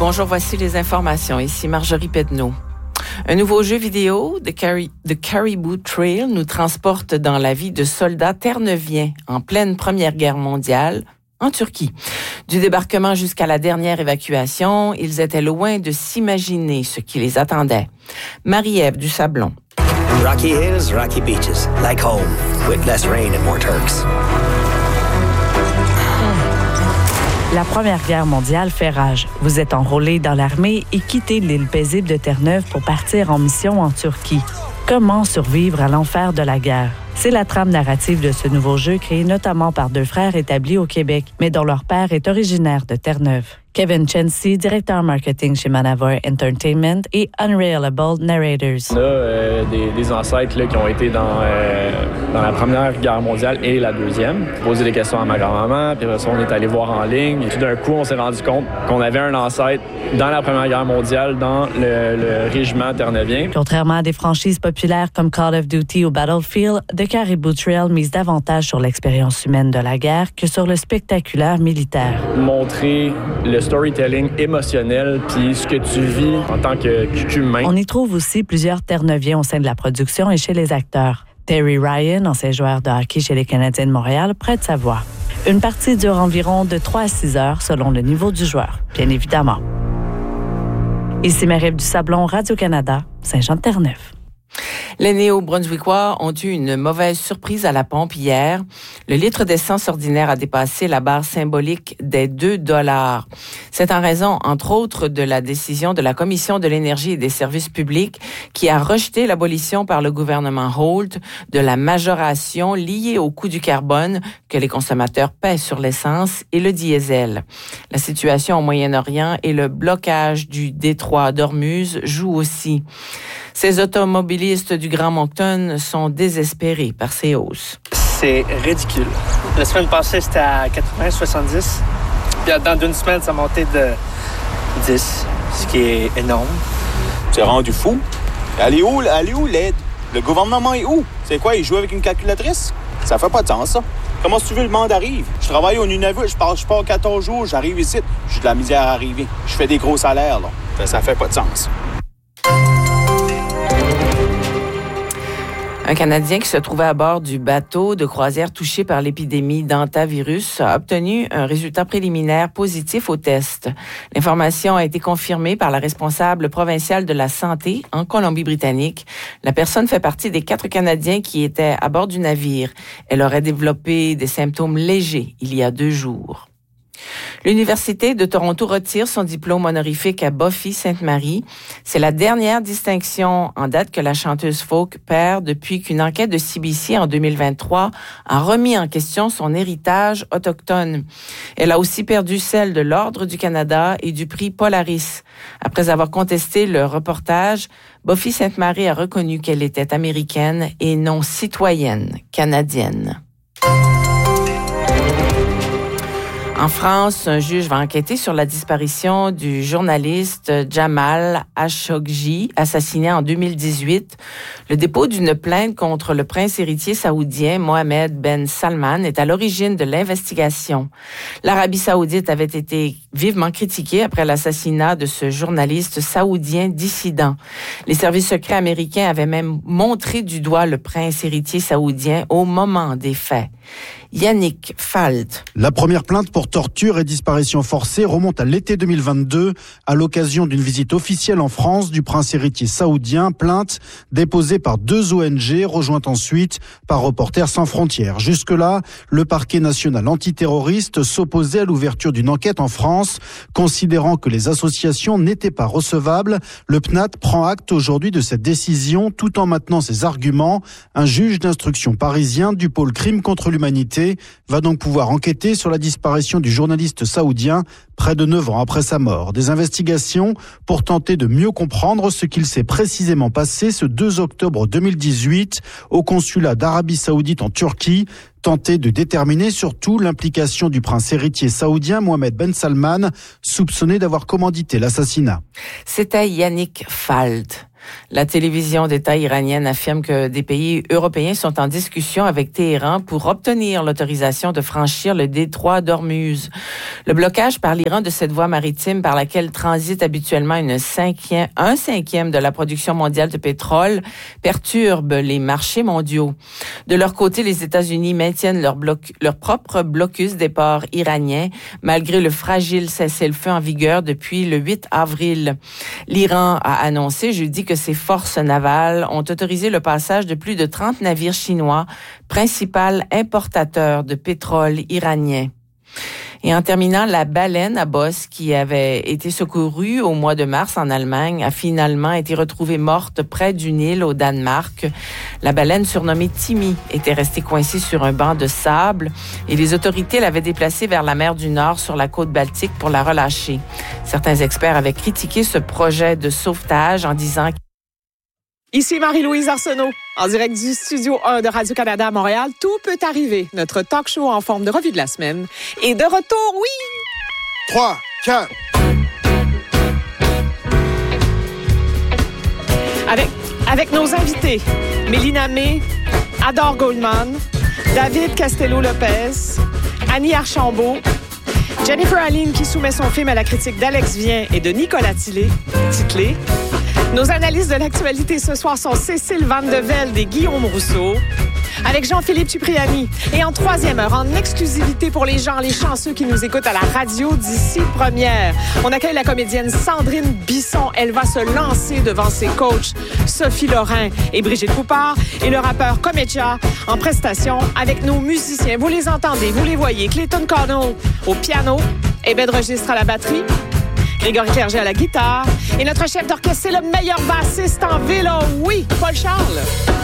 Bonjour, voici les informations. Ici Marjorie Pedneau. Un nouveau jeu vidéo, The Caribou Trail, nous transporte dans la vie de soldats terre-neuviens en pleine Première Guerre mondiale en Turquie. Du débarquement jusqu'à la dernière évacuation, ils étaient loin de s'imaginer ce qui les attendait. Marie-Ève du Sablon. Rocky hills, rocky beaches, like home, with less rain and more Turks. La Première Guerre mondiale fait rage. Vous êtes enrôlé dans l'armée et quittez l'île paisible de Terre-Neuve pour partir en mission en Turquie. Comment survivre à l'enfer de la guerre? C'est la trame narrative de ce nouveau jeu créé notamment par deux frères établis au Québec, mais dont leur père est originaire de Terre-Neuve. Kevin Chency, directeur marketing chez Manavar Entertainment et Unreliable Narrators. On a des ancêtres là, qui ont été dans la Première Guerre mondiale et la Deuxième. Poser des questions à ma grand-maman, puis après ça, on est allé voir en ligne. Et tout d'un coup, on s'est rendu compte qu'on avait un ancêtre dans la Première Guerre mondiale, dans le régiment terre-neuvien. Contrairement à des franchises populaires comme Call of Duty ou Battlefield, The Caribou Trail mise davantage sur l'expérience humaine de la guerre que sur le spectaculaire militaire. Montrer le storytelling émotionnel puis ce que tu vis en tant qu'humain. On y trouve aussi plusieurs terre-neuviens au sein de la production et chez les acteurs. Terry Ryan, ancien joueur de hockey chez les Canadiens de Montréal, prête sa voix. Une partie dure environ de 3 à 6 heures selon le niveau du joueur, bien évidemment. Ici Marie-Ève du Sablon, Radio-Canada, Saint-Jean-de-Terre-Neuve. Les Néo-Brunswickois ont eu une mauvaise surprise à la pompe hier. Le litre d'essence ordinaire a dépassé la barre symbolique des 2 $. C'est en raison, entre autres, de la décision de la Commission de l'énergie et des services publics qui a rejeté l'abolition par le gouvernement Holt de la majoration liée au coût du carbone que les consommateurs paient sur l'essence et le diesel. La situation au Moyen-Orient et le blocage du détroit d'Ormuz jouent aussi. Ces automobilistes du Grand Moncton sont désespérés par ces hausses. C'est ridicule. La semaine passée, c'était à 80-70. Puis dans d'une semaine, ça a monté de 10, ce qui est énorme. C'est rendu fou. Elle est où l'aide? Le gouvernement est où? C'est quoi, il joue avec une calculatrice? Ça fait pas de sens, ça. Comment tu veux le monde arrive? Je travaille au Nunavut, je pars 14 jours, j'arrive ici. J'ai de la misère à arriver. Je fais des gros salaires, là. Ça fait pas de sens. Un Canadien qui se trouvait à bord du bateau de croisière touché par l'épidémie d'hantavirus a obtenu un résultat préliminaire positif au test. L'information a été confirmée par la responsable provinciale de la santé en Colombie-Britannique. La personne fait partie des 4 Canadiens qui étaient à bord du navire. Elle aurait développé des symptômes légers il y a 2 jours. L'Université de Toronto retire son diplôme honorifique à Buffy Sainte-Marie. C'est la dernière distinction en date que la chanteuse folk perd depuis qu'une enquête de CBC en 2023 a remis en question son héritage autochtone. Elle a aussi perdu celle de l'Ordre du Canada et du prix Polaris. Après avoir contesté le reportage, Buffy Sainte-Marie a reconnu qu'elle était américaine et non citoyenne canadienne. En France, un juge va enquêter sur la disparition du journaliste Jamal Khashoggi, assassiné en 2018. Le dépôt d'une plainte contre le prince héritier saoudien Mohammed Ben Salman est à l'origine de l'investigation. L'Arabie saoudite avait été vivement critiquée après l'assassinat de ce journaliste saoudien dissident. Les services secrets américains avaient même montré du doigt le prince héritier saoudien au moment des faits. Yannick Falt. La première plainte pour torture et disparition forcée remonte à l'été 2022 à l'occasion d'une visite officielle en France du prince héritier saoudien. Plainte déposée par 2 ONG, rejointe ensuite par Reporters sans frontières. Jusque-là, le parquet national antiterroriste s'opposait à l'ouverture d'une enquête en France, considérant que les associations n'étaient pas recevables. Le PNAT prend acte aujourd'hui de cette décision tout en maintenant ses arguments. Un juge d'instruction parisien du pôle crime contre l'humanité va donc pouvoir enquêter sur la disparition du journaliste saoudien près de 9 ans après sa mort. Des investigations pour tenter de mieux comprendre ce qu'il s'est précisément passé ce 2 octobre 2018 au consulat d'Arabie Saoudite en Turquie. Tenter de déterminer surtout l'implication du prince héritier saoudien Mohammed Ben Salman, soupçonné d'avoir commandité l'assassinat. C'était Yannick Falt. La télévision d'État iranienne affirme que des pays européens sont en discussion avec Téhéran pour obtenir l'autorisation de franchir le détroit d'Ormuz. Le blocage par l'Iran de cette voie maritime par laquelle transite habituellement un cinquième de la production mondiale de pétrole perturbe les marchés mondiaux. De leur côté, les États-Unis maintiennent leur propre blocus des ports iraniens malgré le fragile cessez-le-feu en vigueur depuis le 8 avril. L'Iran a annoncé jeudi que ses forces navales ont autorisé le passage de plus de 30 navires chinois, principal importateur de pétrole iranien. Et en terminant, la baleine à bosse qui avait été secourue au mois de mars en Allemagne a finalement été retrouvée morte près d'une île au Danemark. La baleine surnommée Timmy était restée coincée sur un banc de sable et les autorités l'avaient déplacée vers la mer du Nord sur la côte Baltique pour la relâcher. Certains experts avaient critiqué ce projet de sauvetage en disant Ici Marie-Louise Arsenault, en direct du Studio 1 de Radio-Canada à Montréal. Tout peut arriver. Notre talk show en forme de revue de la semaine est de retour, oui! 3, 4. Avec nos invités, Mélina May, Adore Goldman, David Castello-Lopez, Annie Archambault, Jennifer Aline qui soumet son film à la critique d'Alex Vien et de Nicolas Titlé. Nos analystes de l'actualité ce soir sont Cécile Van de Velde et Guillaume Rousseau, avec Jean-Philippe Cipriani. Et en troisième heure, en exclusivité pour les chanceux qui nous écoutent à la radio d'ici première, on accueille la comédienne Sandrine Bisson. Elle va se lancer devant ses coachs Sophie Lorrain et Brigitte Poupard et le rappeur Comedia en prestation avec nos musiciens. Vous les entendez, vous les voyez. Clayton Connell au piano, Eben Registre à la batterie, Grégory Clerget à la guitare et notre chef d'orchestre, c'est le meilleur bassiste en ville. Oui, Paul Charles.